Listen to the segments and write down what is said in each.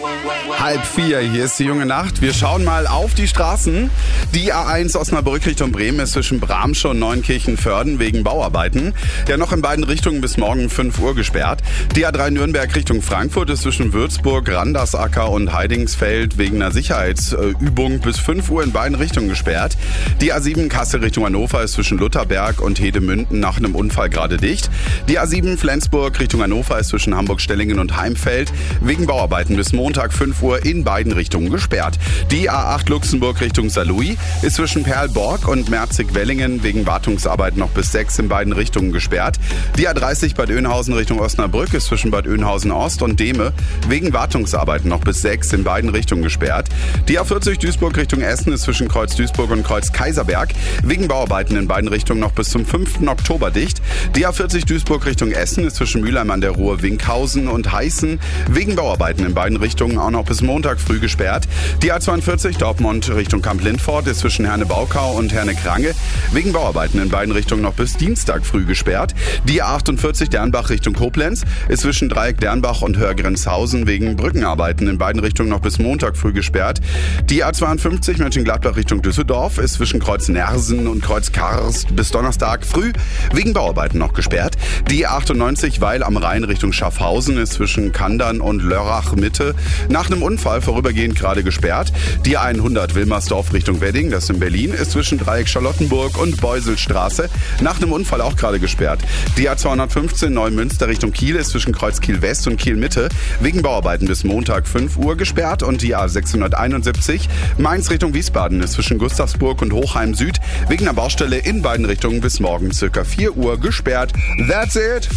3:30, hier ist die junge Nacht. Wir schauen mal auf die Straßen. Die A1 Osnabrück Richtung Bremen ist zwischen Bramsche und Neunkirchen-Vörden wegen Bauarbeiten. Ja, noch in beiden Richtungen bis morgen 5 Uhr gesperrt. Die A3 Nürnberg Richtung Frankfurt ist zwischen Würzburg, Randersacker und Heidingsfeld wegen einer Sicherheitsübung bis 5 Uhr in beiden Richtungen gesperrt. Die A7 Kassel Richtung Hannover ist zwischen Lutherberg und Hedemünden nach einem Unfall gerade dicht. Die A7 Flensburg Richtung Hannover ist zwischen Hamburg-Stellingen und Heimfeld wegen Bauarbeiten bis Montag 5 Uhr in beiden Richtungen gesperrt. Die A8 Luxemburg Richtung Saarlouis ist zwischen Perlborg und Merzig-Wellingen wegen Wartungsarbeiten noch bis 6 in beiden Richtungen gesperrt. Die A30 Bad Oeynhausen Richtung Osnabrück ist zwischen Bad Oeynhausen Ost und Dehme wegen Wartungsarbeiten noch bis 6 in beiden Richtungen gesperrt. Die A40 Duisburg Richtung Essen ist zwischen Kreuz Duisburg und Kreuz Kaiserberg wegen Bauarbeiten in beiden Richtungen noch bis zum 5. Oktober dicht. Die A40 Duisburg Richtung Essen ist zwischen Mülheim an der Ruhr, Winkhausen und Heißen wegen Bauarbeiten in beiden Richtungen auch noch bis Montag früh gesperrt. Die A42 Dortmund Richtung Kamp-Lindfort ist zwischen Herne-Baukau und Herne-Krange wegen Bauarbeiten in beiden Richtungen noch bis Dienstag früh gesperrt. Die A48 Dernbach Richtung Koblenz ist zwischen Dreieck Dernbach und Hörgrenzhausen wegen Brückenarbeiten in beiden Richtungen noch bis Montag früh gesperrt. Die A52 Mönchengladbach Richtung Düsseldorf ist zwischen Kreuz Nersen und Kreuz Karst bis Donnerstag früh wegen Bauarbeiten noch gesperrt. Die A98 Weil am Rhein Richtung Schaffhausen ist zwischen Kandern und Lörrach Mitte nach einem Unfall vorübergehend gerade gesperrt. Die A100 Wilmersdorf Richtung Wedding, das in Berlin, ist zwischen Dreieck Charlottenburg und Beuselstraße nach einem Unfall auch gerade gesperrt. Die A215 Neumünster Richtung Kiel ist zwischen Kreuz Kiel West und Kiel Mitte wegen Bauarbeiten bis Montag 5 Uhr gesperrt. Und die A671 Mainz Richtung Wiesbaden ist zwischen Gustavsburg und Hochheim Süd wegen einer Baustelle in beiden Richtungen bis morgen ca. 4 Uhr gesperrt. That's it!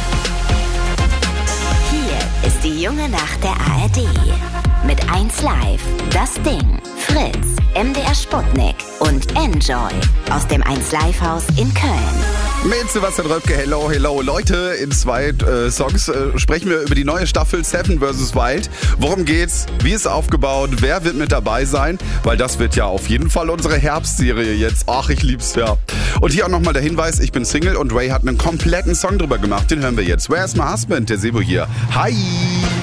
Hier ist die junge Nacht der ARD. Mit 1Live, Das Ding, Fritz, MDR Sputnik und Enjoy aus dem 1Live-Haus in Köln. Mit Sebastian Röpke, hello, hello. Leute, in 2 Songs sprechen wir über die neue Staffel Seven vs. Wild. Worum geht's? Wie ist aufgebaut? Wer wird mit dabei sein? Weil das wird ja auf jeden Fall unsere Herbstserie jetzt. Ach, ich lieb's ja. Und hier auch nochmal der Hinweis, ich bin Single und Ray hat einen kompletten Song drüber gemacht. Den hören wir jetzt. Where's My Husband? Der Sebo hier. Hi!